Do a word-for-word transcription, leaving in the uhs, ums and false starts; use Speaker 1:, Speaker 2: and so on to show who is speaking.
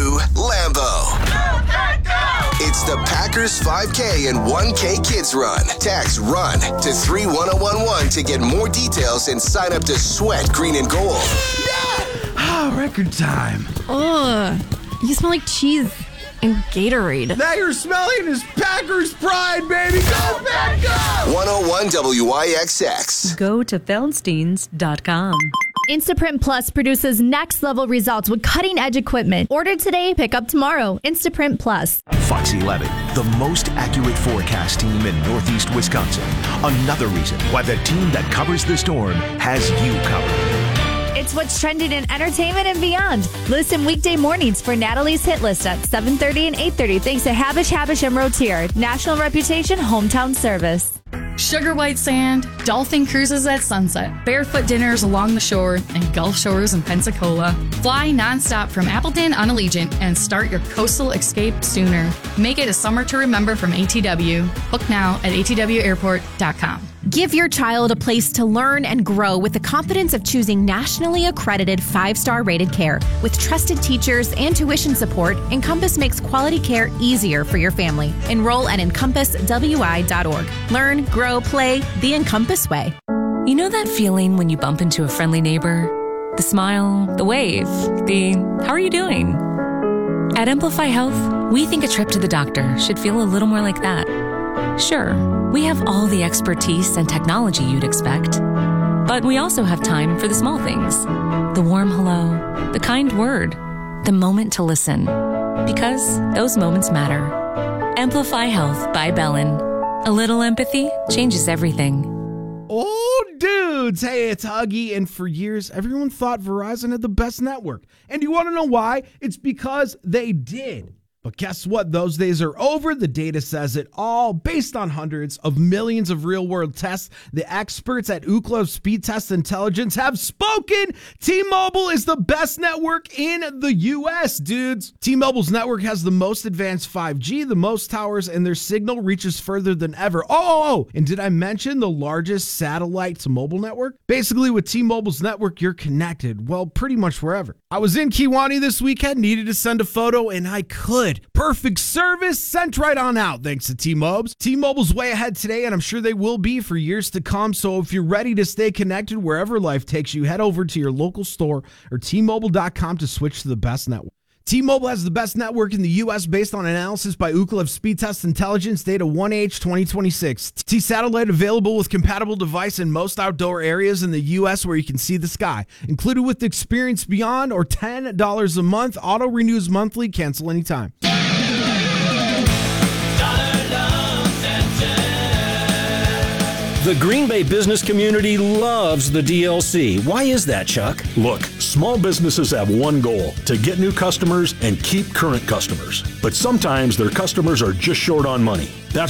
Speaker 1: new Lambo. Go, Pack, go! It's the Packers five K and one K Kids Run. Text RUN to three one zero one one to get more details and sign up to Sweat Green and Gold.
Speaker 2: Yeah! Ah, record time.
Speaker 3: Ugh. You smell like cheese and Gatorade.
Speaker 2: Now you're smelling is Packers pride, baby. Go, Pack, go!
Speaker 1: one oh one W I X X.
Speaker 4: Go to Feldsteins dot com.
Speaker 5: Instaprint Plus produces next-level results with cutting-edge equipment. Order today, pick up tomorrow. Instaprint Plus.
Speaker 6: Fox eleven, the most accurate forecast team in Northeast Wisconsin. Another reason why the team that covers the storm has you covered.
Speaker 5: It's what's trending in entertainment and beyond. Listen weekday mornings for Natalie's Hit List at seven thirty and eight thirty thanks to Habish, Habish, and Rotier. National reputation, hometown service.
Speaker 7: Sugar white sand, dolphin cruises at sunset, barefoot dinners along the shore, and Gulf Shores in Pensacola. Fly nonstop from Appleton on Allegiant and start your coastal escape sooner. Make it a summer to remember from A T W. Book now at A T W airport dot com.
Speaker 8: Give your child a place to learn and grow with the confidence of choosing nationally accredited five-star rated care. With trusted teachers and tuition support, Encompass makes quality care easier for your family. Enroll at encompass w i dot org. Learn, grow, play the Encompass way.
Speaker 4: You know that feeling when you bump into a friendly neighbor? The smile, the wave, the how are you doing? At Amplify Health, we think a trip to the doctor should feel a little more like that. Sure, we have all the expertise and technology you'd expect, but we also have time for the small things. The warm hello, the kind word, the moment to listen. Because those moments matter. Amplify Health by Bellin. A little empathy changes everything.
Speaker 2: Oh, dudes. Hey, it's Huggy. And for years, everyone thought Verizon had the best network. And you want to know why? It's because they did. But guess what? Those days are over. The data says it all. Based on hundreds of millions of real-world tests, the experts at Ookla Speed Test Intelligence have spoken. T-Mobile is the best network in the U S, dudes. T-Mobile's network has the most advanced five G, the most towers, and their signal reaches further than ever. Oh, oh, oh, and did I mention the largest satellite to mobile network? Basically, with T-Mobile's network, you're connected, well, pretty much wherever. I was in Kewaunee this weekend, needed to send a photo, and I could. Perfect service sent right on out thanks to T-Mobes. T-Mobile's way ahead today, and I'm sure they will be for years to come. So if you're ready to stay connected wherever life takes you, head over to your local store or T Mobile dot com to switch to the best network. T-Mobile has the best network in the U S based on analysis by Ookla Speed Test Intelligence data one H twenty twenty-six. T-Satellite available with compatible device in most outdoor areas in the U S where you can see the sky. Included with Experience Beyond or ten dollars a month. Auto renews monthly. Cancel anytime.
Speaker 9: The Green Bay business community loves the D L C. Why is that, Chuck?
Speaker 10: Look, small businesses have one goal, to get new customers and keep current customers. But sometimes their customers are just short on money. That's